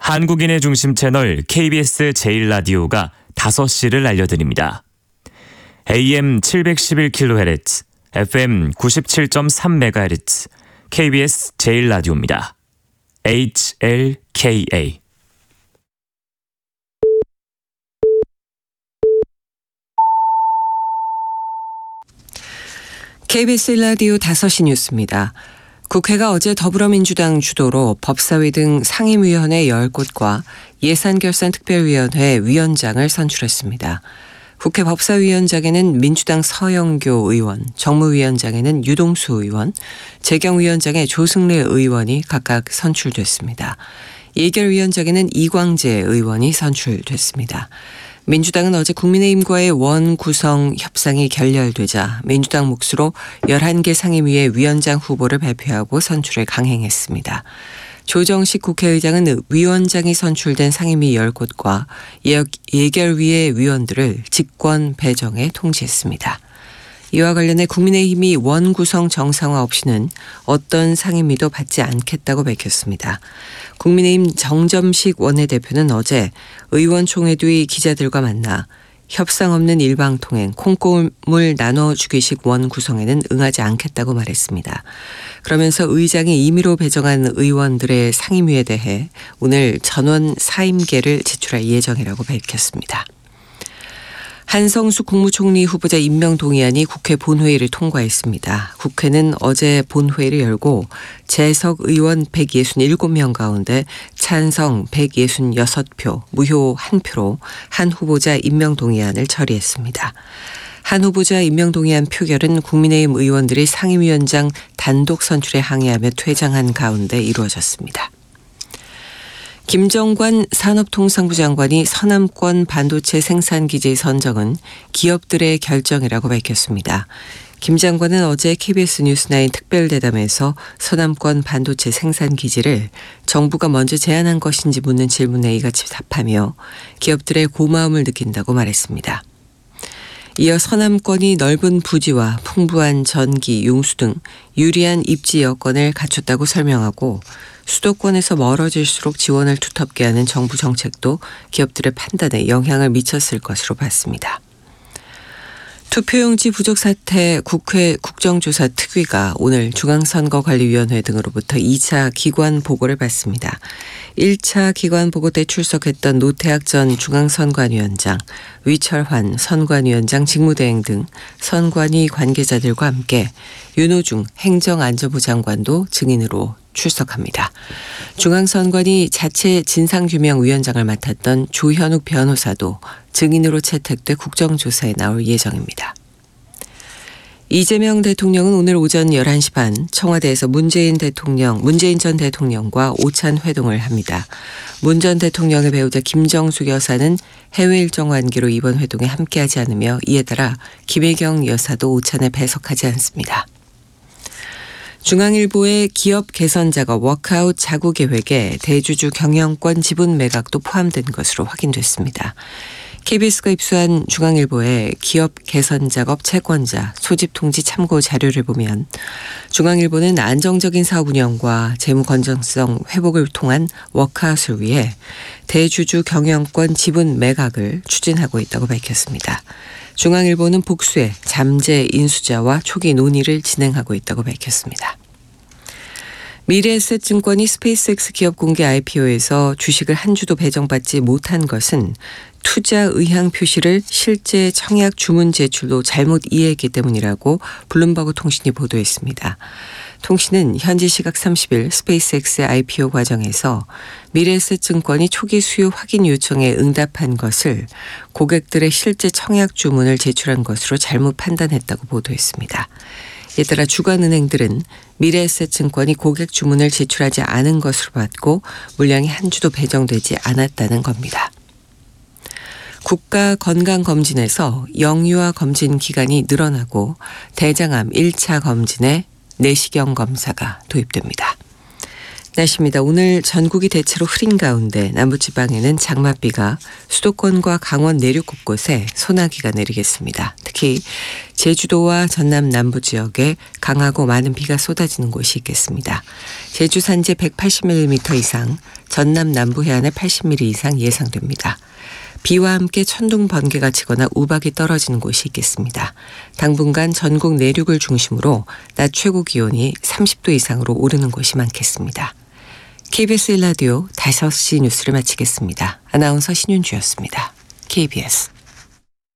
한국인의 중심 채널 KBS 제1라디오가 5시를 알려드립니다. AM 711kHz, FM 97.3MHz, KBS 제1라디오입니다. HLKA. KBS 라디오 5시 뉴스입니다. 국회가 어제 더불어민주당 주도로 법사위 등 상임위원회 10곳과 예산결산특별위원회 위원장을 선출했습니다. 국회 법사위원장에는 민주당 서영교 의원, 정무위원장에는 유동수 의원, 재경위원장에 조승래 의원이 각각 선출됐습니다. 예결위원장에는 이광재 의원이 선출됐습니다. 민주당은 어제 국민의힘과의 원구성 협상이 결렬되자 민주당 몫으로 11개 상임위의 위원장 후보를 발표하고 선출을 강행했습니다. 조정식 국회의장은 위원장이 선출된 상임위 10곳과 예결위의 위원들을 직권 배정에 통지했습니다. 이와 관련해 국민의힘이 원구성 정상화 없이는 어떤 상임위도 받지 않겠다고 밝혔습니다. 국민의힘 정점식 원내대표는 어제 의원총회 뒤 기자들과 만나 협상 없는 일방통행, 콩고물 나눠주기식 원구성에는 응하지 않겠다고 말했습니다. 그러면서 의장이 임의로 배정한 의원들의 상임위에 대해 오늘 전원 사임계를 제출할 예정이라고 밝혔습니다. 한성수 국무총리 후보자 임명 동의안이 국회 본회의를 통과했습니다. 국회는 어제 본회의를 열고 재석 의원 167명 가운데 찬성 166표, 무효 1표로 한 후보자 임명 동의안을 처리했습니다. 한 후보자 임명 동의안 표결은 국민의힘 의원들이 상임위원장 단독 선출에 항의하며 퇴장한 가운데 이루어졌습니다. 김정관 산업통상부 장관이 서남권 반도체 생산기지 선정은 기업들의 결정이라고 밝혔습니다. 김 장관은 어제 KBS 뉴스9 특별대담에서 서남권 반도체 생산기지를 정부가 먼저 제안한 것인지 묻는 질문에 이같이 답하며 기업들의 고마움을 느낀다고 말했습니다. 이어 서남권이 넓은 부지와 풍부한 전기, 용수 등 유리한 입지 여건을 갖췄다고 설명하고 수도권에서 멀어질수록 지원을 두텁게 하는 정부 정책도 기업들의 판단에 영향을 미쳤을 것으로 봤습니다. 투표용지 부족 사태 국회 국정조사 특위가 오늘 중앙선거관리위원회 등으로부터 2차 기관 보고를 받습니다. 1차 기관 보고 때 출석했던 노태학 전 중앙선관위원장, 위철환 선관위원장 직무대행 등 선관위 관계자들과 함께 윤호중 행정안전부 장관도 증인으로 출석합니다. 중앙선관위 자체 진상규명위원장을 맡았던 조현욱 변호사도 증인으로 채택돼 국정조사에 나올 예정입니다. 이재명 대통령은 오늘 오전 11시 반 청와대에서 문재인 전 대통령과 오찬 회동을 합니다. 문 전 대통령의 배우자 김정숙 여사는 해외 일정 관계로 이번 회동에 함께하지 않으며 이에 따라 김혜경 여사도 오찬에 배석하지 않습니다. 중앙일보의 기업 개선 작업 워크아웃 자구 계획에 대주주 경영권 지분 매각도 포함된 것으로 확인됐습니다. KBS가 입수한 중앙일보의 기업 개선 작업 채권자 소집 통지 참고 자료를 보면 중앙일보는 안정적인 사업 운영과 재무 건전성 회복을 통한 워크아웃을 위해 대주주 경영권 지분 매각을 추진하고 있다고 밝혔습니다. 중앙일보는 복수의 잠재 인수자와 초기 논의를 진행하고 있다고 밝혔습니다. 미래에셋증권이 스페이스X 기업 공개 IPO에서 주식을 한 주도 배정받지 못한 것은 투자 의향 표시를 실제 청약 주문 제출로 잘못 이해했기 때문이라고 블룸버그 통신이 보도했습니다. 통신은 현지 시각 30일 스페이스X IPO 과정에서 미래에셋증권이 초기 수요 확인 요청에 응답한 것을 고객들의 실제 청약 주문을 제출한 것으로 잘못 판단했다고 보도했습니다. 이에 따라 주간은행들은 미래에셋증권이 고객 주문을 제출하지 않은 것으로 봤고 물량이 한 주도 배정되지 않았다는 겁니다. 국가건강검진에서 영유아 검진 기간이 늘어나고 대장암 1차 검진에 내시경 검사가 도입됩니다. 날씨입니다. 오늘 전국이 대체로 흐린 가운데 남부지방에는 장맛비가, 수도권과 강원 내륙 곳곳에 소나기가 내리겠습니다. 특히 제주도와 전남 남부 지역에 강하고 많은 비가 쏟아지는 곳이 있겠습니다. 제주 산지 180mm 이상, 전남 남부 해안에 80mm 이상 예상됩니다. 비와 함께 천둥 번개가 치거나 우박이 떨어지는 곳이 있겠습니다. 당분간 전국 내륙을 중심으로 낮 최고 기온이 30도 이상으로 오르는 곳이 많겠습니다. KBS 1라디오 5시 뉴스를 마치겠습니다. 아나운서 신윤주였습니다. KBS